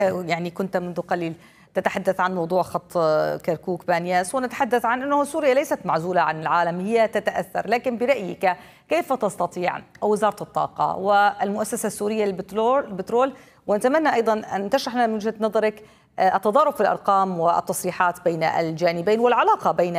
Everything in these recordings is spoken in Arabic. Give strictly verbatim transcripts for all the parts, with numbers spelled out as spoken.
يعني كنت منذ قليل تتحدث عن موضوع خط كركوك بانياس، ونتحدث عن أنه سوريا ليست معزولة عن العالم، هي تتأثر. لكن برأيك كيف تستطيع وزارة الطاقة والمؤسسة السورية للبترول البترول ونتمنى أيضا أن تشرح لنا من وجهة نظرك التضارب في الأرقام والتصريحات بين الجانبين والعلاقة بين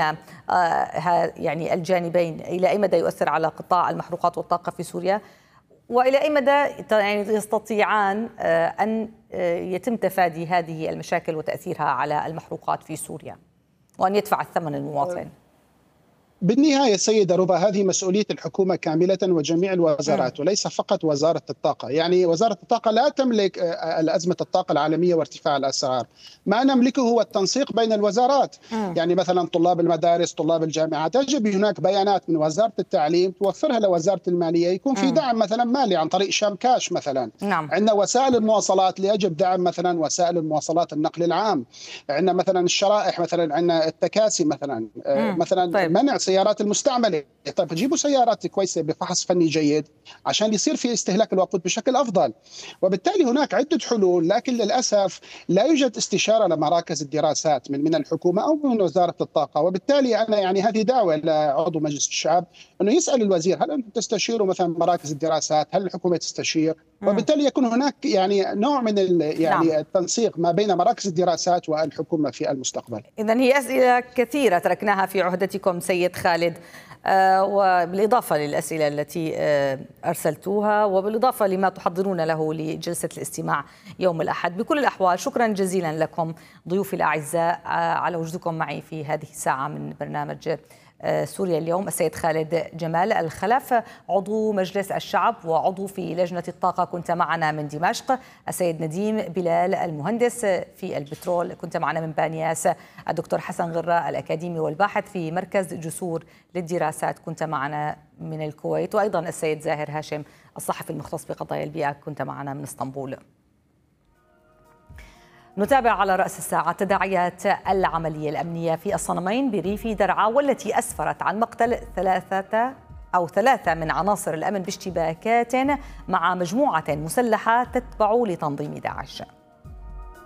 يعني الجانبين، إلى أي مدى يؤثر على قطاع المحروقات والطاقة في سوريا، وإلى أي مدى يعني يستطيعان أن يتم تفادي هذه المشاكل وتأثيرها على المحروقات في سوريا وأن يدفع الثمن المواطن؟ بالنهاية سيدة ربا، هذه مسؤولية الحكومة كاملة وجميع الوزارات وليس فقط وزارة الطاقة. يعني وزارة الطاقة لا تملك أزمة الطاقة العالمية وارتفاع الأسعار، ما نملكه هو التنسيق بين الوزارات. م. يعني مثلا طلاب المدارس، طلاب الجامعات، يجب هناك بيانات من وزارة التعليم توفرها لوزارة المالية، يكون في دعم مثلا مالي عن طريق شام كاش مثلا. نعم. عندنا وسائل المواصلات يجب دعم مثلا وسائل المواصلات النقل العام. عندنا مثلا الشرائح، مثلا عندنا التكاسي مثلا، م. مثلا طيب. منع السيارات المستعمله. طيب جيبوا سيارات كويسه بفحص فني جيد عشان يصير في استهلاك الوقود بشكل افضل. وبالتالي هناك عده حلول، لكن للاسف لا يوجد استشاره لمراكز الدراسات من من الحكومه او من وزاره الطاقه. وبالتالي انا يعني هذه دعوه لعضو مجلس الشعب انه يسال الوزير، هل انتم تستشيروا مثلا مراكز الدراسات؟ هل الحكومه تستشير؟ وبالتالي يكون هناك يعني نوع من يعني نعم. التنسيق ما بين مراكز الدراسات والحكومه في المستقبل. إذن هي أسئلة كثيرة تركناها في عهدتكم سيد خالد، آه وبالإضافة للأسئلة التي آه أرسلتوها، وبالإضافة لما تحضرون له لجلسة الاستماع يوم الأحد. بكل الأحوال شكرا جزيلا لكم ضيوفي الأعزاء آه على وجودكم معي في هذه الساعة من برنامج سوريا اليوم. السيد خالد جمال الخلف عضو مجلس الشعب وعضو في لجنة الطاقة كنت معنا من دمشق. السيد نديم بلال المهندس في البترول كنت معنا من بانياس. الدكتور حسن غرة الأكاديمي والباحث في مركز جسور للدراسات كنت معنا من الكويت. وأيضا السيد زاهر هاشم الصحفي المختص بقضايا البيئة كنت معنا من اسطنبول. نتابع على رأس الساعة تداعيات العملية الأمنية في الصنمين بريف درعا، والتي أسفرت عن مقتل ثلاثة أو ثلاثة من عناصر الأمن باشتباكات مع مجموعة مسلحة تتبع لتنظيم داعش.